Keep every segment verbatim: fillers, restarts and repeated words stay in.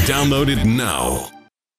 Download it now.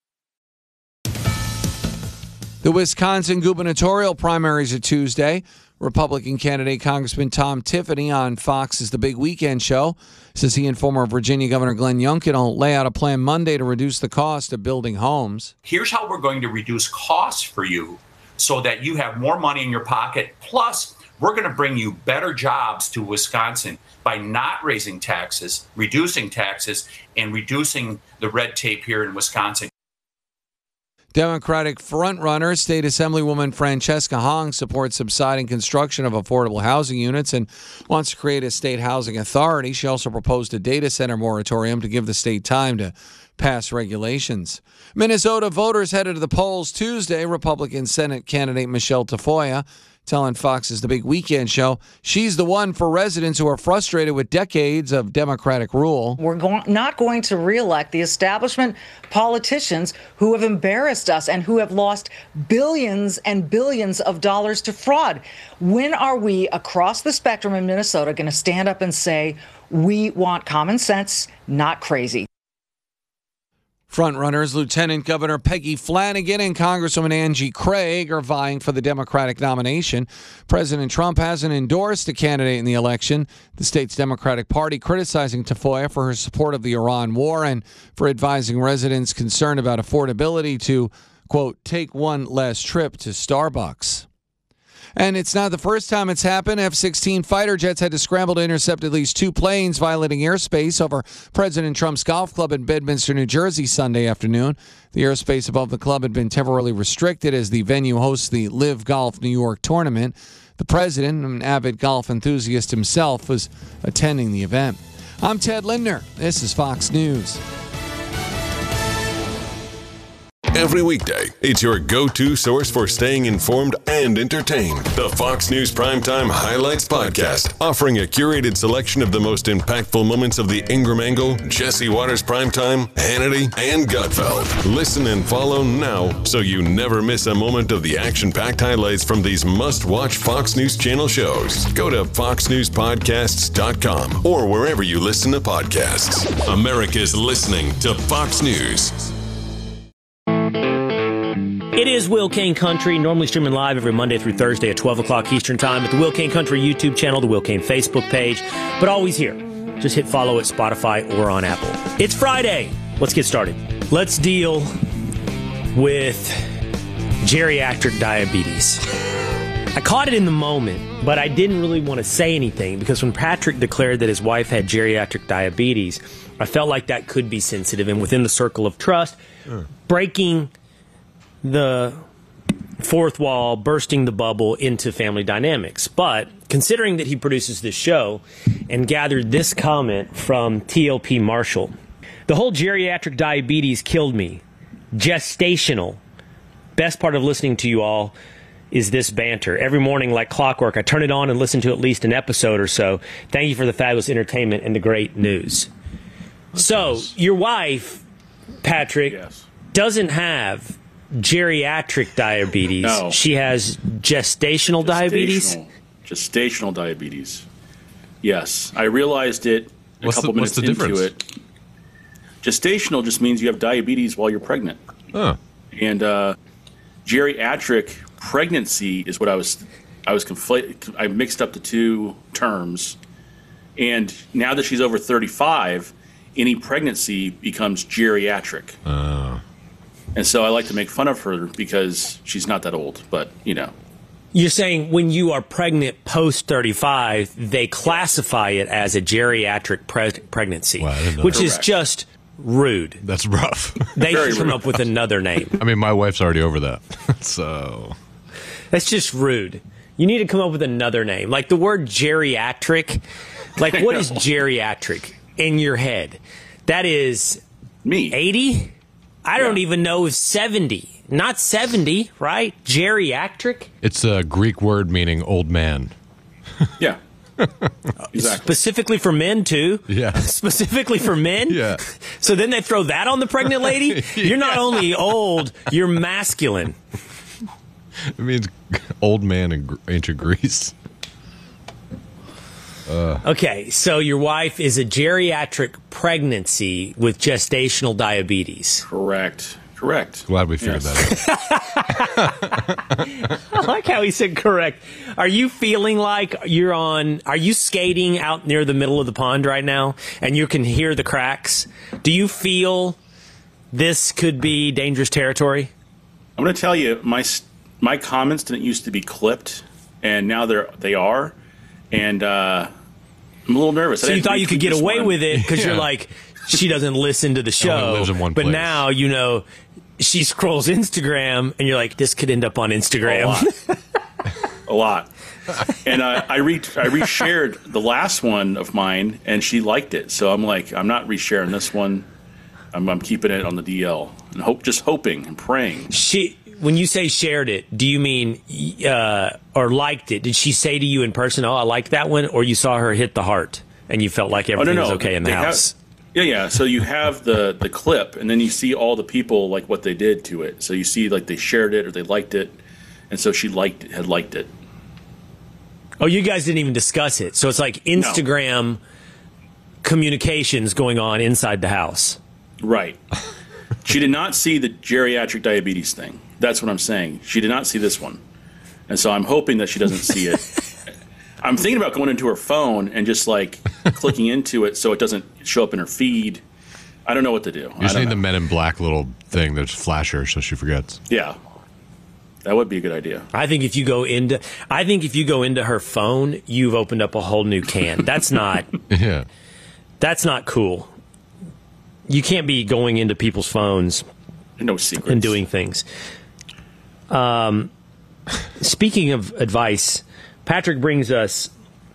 The Wisconsin gubernatorial primaries are Tuesday. Republican candidate Congressman Tom Tiffany on Fox's The Big Weekend Show says he and former Virginia Governor Glenn Youngkin will lay out a plan Monday to reduce the cost of building homes. Here's how we're going to reduce costs for you so that you have more money in your pocket. Plus, we're going to bring you better jobs to Wisconsin by not raising taxes, reducing taxes, and reducing the red tape here in Wisconsin. Democratic frontrunner State Assemblywoman Francesca Hong supports subsiding construction of affordable housing units and wants to create a state housing authority. She also proposed a data center moratorium to give the state time to pass regulations. Minnesota voters headed to the polls Tuesday. Republican Senate candidate Michelle Tafoya telling Fox's The Big Weekend Show she's the one for residents who are frustrated with decades of Democratic rule. We're go- not going to reelect the establishment politicians who have embarrassed us and who have lost billions and billions of dollars to fraud. When are we across the spectrum in Minnesota going to stand up and say, we want common sense, not crazy? Frontrunners Lieutenant Governor Peggy Flanagan and Congresswoman Angie Craig are vying for the Democratic nomination. President Trump hasn't endorsed a candidate in the election. The state's Democratic Party criticizing Tafoya for her support of the Iran war and for advising residents concerned about affordability to, quote, take one less trip to Starbucks. And it's not the first time it's happened. F sixteen fighter jets had to scramble to intercept at least two planes violating airspace over President Trump's golf club in Bedminster, New Jersey, Sunday afternoon. The airspace above the club had been temporarily restricted as the venue hosts the Live Golf New York tournament. The president, an avid golf enthusiast himself, was attending the event. I'm Ted Lindner. This is Fox News. Every weekday, it's your go-to source for staying informed and entertained. The Fox News Primetime Highlights Podcast, offering a curated selection of the most impactful moments of the Ingram Angle, Jesse Waters Primetime, Hannity, and Gutfeld. Listen and follow now so you never miss a moment of the action-packed highlights from these must-watch Fox News Channel shows. Go to fox news podcasts dot com or wherever you listen to podcasts. America's listening to Fox News. It is Will Kane Country, normally streaming live every Monday through Thursday at twelve o'clock Eastern Time at the Will Kane Country YouTube channel, the Will Kane Facebook page, but always here. Just hit follow at Spotify or on Apple. It's Friday. Let's get started. Let's deal with geriatric diabetes. I caught it in the moment, but I didn't really want to say anything because when Patrick declared that his wife had geriatric diabetes, I felt like that could be sensitive and within the circle of trust, uh. breaking the fourth wall, bursting the bubble into family dynamics. But considering that he produces this show and gathered this comment from T L P Marshall, the whole geriatric diabetes killed me. Gestational. Best part of listening to you all is this banter. Every morning, like clockwork, I turn it on and listen to at least an episode or so. Thank you for the fabulous entertainment and the great news. That's so, nice. Your wife, Patrick, yes. doesn't have geriatric diabetes. No. She has gestational, gestational diabetes? Gestational diabetes. Yes. I realized it a what's couple the, minutes what's the into difference? it. Gestational just means you have diabetes while you're pregnant. Oh. And uh, geriatric pregnancy is what I was I was conflated. I mixed up the two terms. And now that she's over thirty-five, any pregnancy becomes geriatric. Oh. And so I like to make fun of her because she's not that old, but, you know. You're saying when you are pregnant post thirty-five, they classify it as a geriatric pre- pregnancy, wow, which Correct. is just rude. That's rough. They Very should come rude. up with another name. I mean, my wife's already over that, so. That's just rude. You need to come up with another name. Like the word geriatric. Like, what is geriatric in your head? That is Me. eighty? I don't Yeah. even know if seventy. Not seventy, right? Geriatric? It's a Greek word meaning old man. Yeah. Exactly. Specifically for men, too? Yeah. Specifically for men? Yeah. So then they throw that on the pregnant lady? You're not only old, you're masculine. It means old man in gr- ancient Greece. Okay, so your wife is a geriatric pregnancy with gestational diabetes. Correct. Correct. Glad we figured Yes. that out. I like how he said correct. Are you feeling like you're on, are you skating out near the middle of the pond right now and you can hear the cracks? Do you feel this could be dangerous territory? I'm going to tell you, my my comments didn't used to be clipped, and now they're they are, and uh, I'm a little nervous. I So you didn't thought you could retweet get this away one. with it because Yeah. you're like, she doesn't listen to the show. lives in one but place. now, you know, she scrolls Instagram and you're like, this could end up on A Instagram. lot. A lot. And uh, I re I reshared the last one of mine, and she liked it. So I'm like, I'm not resharing this one. I'm, I'm keeping it on the D L and hope, just hoping and praying. She, when you say shared it, do you mean uh, or liked it? Did she say to you in person, "Oh, I liked that one," or you saw her hit the heart and you felt like Oh everything no, no, was okay in the They have- house? yeah, yeah. So you have the the clip, and then you see all the people like what they did to it. So you see like they shared it or they liked it, and so she liked it, had liked it. Oh, you guys didn't even discuss it. So it's like Instagram communications going on inside the house. Right. She did not see the geriatric diabetes thing. That's what I'm saying. She did not see this one. And so I'm hoping that she doesn't see it. I'm thinking about going into her phone and just like clicking into it so it doesn't show up in her feed. I don't know what to do. You I just don't need the know. Men in Black little thing that's flash her so she forgets. Yeah. That would be a good idea. I think if you go into, I think if you go into her phone, you've opened up a whole new can. That's not, Yeah. that's not cool. You can't be going into people's phones No secrets. and doing things. Um, speaking of advice, Patrick brings us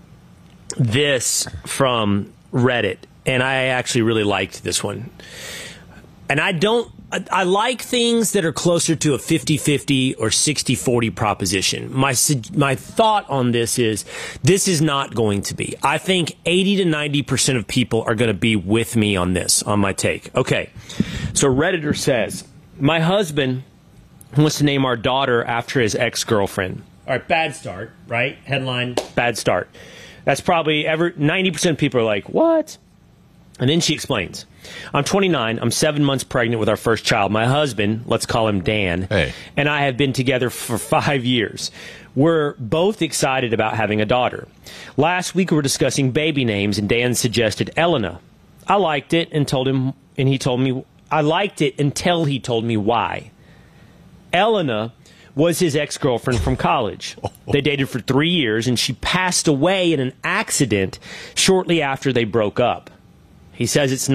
this from Reddit, and I actually really liked this one. And I don't, I, I like things that are closer to a fifty-fifty or sixty forty proposition. My, sug- my thought on this is, this is not going to be. I think eighty to ninety percent of people are going to be with me on this, on my take. Okay, so Redditor says, my husband wants to name our daughter after his ex-girlfriend. All right, bad start, right? Headline, bad start. That's probably ever, ninety percent of people are like, what? And then she explains, I'm twenty-nine, I'm seven months pregnant with our first child. My husband, let's call him Dan, Hey. and I have been together for five years. We're both excited about having a daughter. Last week we were discussing baby names, and Dan suggested Elena. I liked it and told him, and he told me, I liked it until he told me why. Elena was his ex-girlfriend from college. They dated for three years, and she passed away in an accident shortly after they broke up. He says it's not